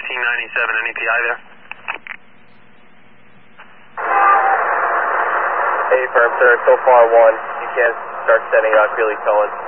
1897, any PI there? Hey, firm, sir, so far 1. You can't start sending out Greeley towing.